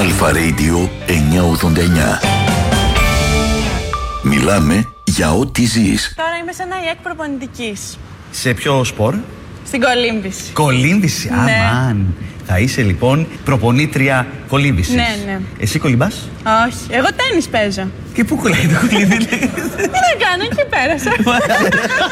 Αλφα Radio 989. Μιλάμε για ό,τι ζεις. Τώρα είμαι σε ένα ΙΕΚ προπονητικής. Σε ποιο σπορ? Στην κολύμβηση. Κολύμβηση, Ναι. αμάν. Θα είσαι λοιπόν προπονήτρια κολύμβησης. Ναι, ναι. Εσύ κολυμπάς? Όχι, εγώ τένις παίζω. Και πού κολλάει το κολύμβη? Τι να κάνω, εκεί πέρασα.